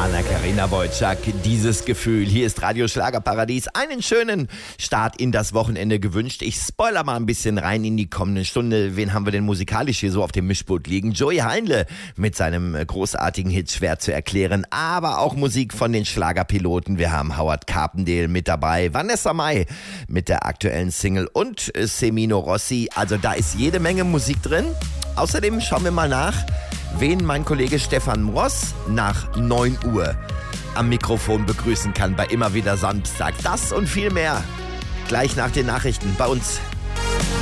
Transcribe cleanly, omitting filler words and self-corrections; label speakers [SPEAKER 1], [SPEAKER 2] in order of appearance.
[SPEAKER 1] Anna-Karina Wojcik, dieses Gefühl. Hier ist Radio Schlagerparadies. Einen schönen Start in das Wochenende gewünscht. Ich spoiler mal ein bisschen rein in die kommende Stunde. Wen haben wir denn musikalisch hier so auf dem Mischpult liegen? Joey Heinle mit seinem großartigen Hit Schwer zu erklären. Aber auch Musik von den Schlagerpiloten. Wir haben Howard Carpendale mit dabei, Vanessa Mai mit der aktuellen Single und Semino Rossi. Also da ist jede Menge Musik drin. Außerdem schauen wir mal nach, wen mein Kollege Stefan Ross nach 9 Uhr am Mikrofon begrüßen kann bei Immer wieder Samstag. Das und viel mehr gleich nach den Nachrichten bei uns